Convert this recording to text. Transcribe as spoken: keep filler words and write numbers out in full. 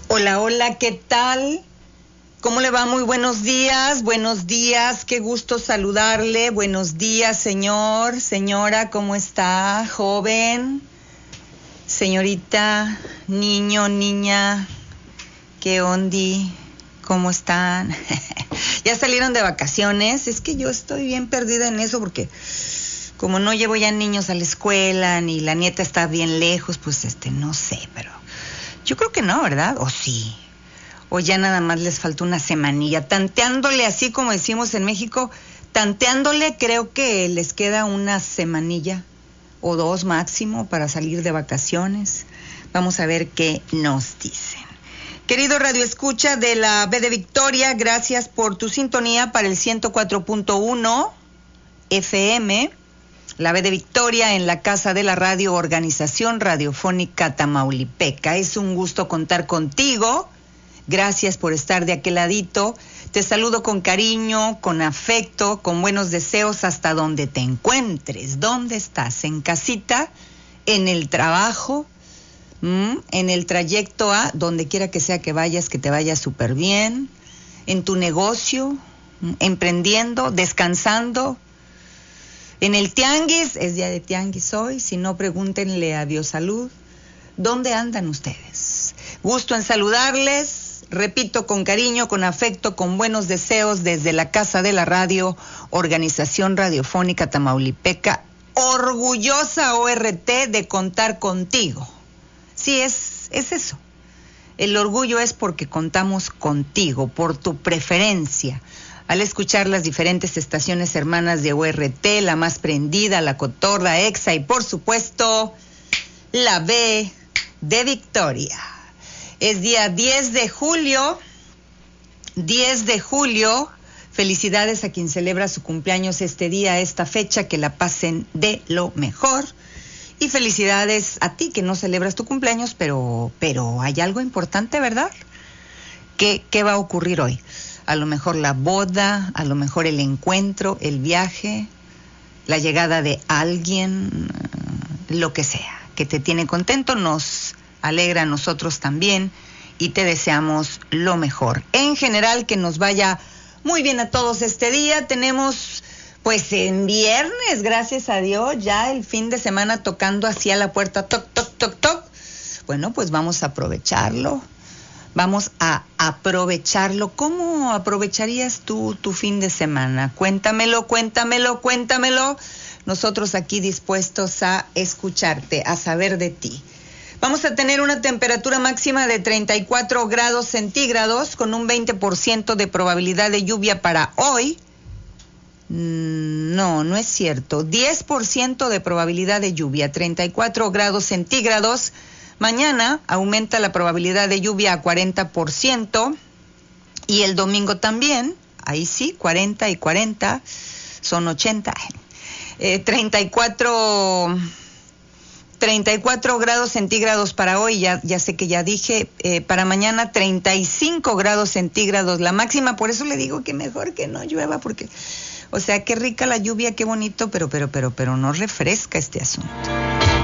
Hola, hola, ¿qué tal? ¿Cómo le va? Muy buenos días, buenos días, qué gusto saludarle. Buenos días, señor, señora, ¿cómo está? Joven, señorita, niño, niña, ¿qué ondi? ¿Cómo están? ¿Ya salieron de vacaciones? Es que yo estoy bien perdida en eso porque como no llevo ya niños a la escuela ni la nieta está bien lejos, pues este, no sé, pero yo creo que no, ¿verdad? ¿O sí? ¿O ya nada más les faltó una semanilla? Tanteándole, así como decimos en México, tanteándole, creo que les queda una semanilla o dos máximo para salir de vacaciones. Vamos a ver qué nos dicen. Querido Radio Escucha de la B de Victoria, gracias por tu sintonía para el ciento cuatro punto uno F M. La B de Victoria en la Casa de la Radio, Organización Radiofónica Tamaulipeca. Es un gusto contar contigo. Gracias por estar de aquel ladito. Te saludo con cariño, con afecto, con buenos deseos hasta donde te encuentres. ¿Dónde estás? ¿En casita? ¿En el trabajo? ¿Mm? ¿En el trayecto a donde quiera que sea que vayas, que te vaya súper bien? ¿En tu negocio? ¿Mm? ¿Emprendiendo? ¿Descansando? En el tianguis, es día de tianguis hoy, si no pregúntenle a Biosalud. ¿Dónde andan ustedes? Gusto en saludarles, repito, con cariño, con afecto, con buenos deseos desde la Casa de la Radio, Organización Radiofónica Tamaulipeca, orgullosa O R T de contar contigo. Sí, es, es eso. El orgullo es porque contamos contigo, por tu preferencia. Al escuchar las diferentes estaciones hermanas de O R T, la más prendida, la Cotorra, Exa y por supuesto la B de Victoria. Es día diez de julio, diez de julio. Felicidades a quien celebra su cumpleaños este día, esta fecha, que la pasen de lo mejor. Y felicidades a ti que no celebras tu cumpleaños, pero, pero hay algo importante, ¿verdad? ¿Qué, qué va a ocurrir hoy? A lo mejor la boda, a lo mejor el encuentro, el viaje, la llegada de alguien, lo que sea, que te tiene contento, nos alegra a nosotros también y te deseamos lo mejor. En general, que nos vaya muy bien a todos este día. Tenemos, pues en viernes, gracias a Dios, ya el fin de semana tocando hacia la puerta, toc, toc, toc, toc. Bueno, pues vamos a aprovecharlo. Vamos a aprovecharlo. ¿Cómo aprovecharías tú tu fin de semana? Cuéntamelo, cuéntamelo, cuéntamelo. Nosotros aquí dispuestos a escucharte, a saber de ti. Vamos a tener una temperatura máxima de treinta y cuatro grados centígrados con un veinte por ciento de probabilidad de lluvia para hoy. No, no es cierto. diez por ciento de probabilidad de lluvia, treinta y cuatro grados centígrados. Mañana aumenta la probabilidad de lluvia a cuarenta por ciento y el domingo también, ahí sí, cuarenta y cuarenta, son ochenta, eh, treinta y cuatro, treinta y cuatro grados centígrados para hoy, ya, ya sé que ya dije, eh, para mañana treinta y cinco grados centígrados la máxima, por eso le digo que mejor que no llueva, porque, o sea, qué rica la lluvia, qué bonito, pero, pero, pero, pero no refresca este asunto.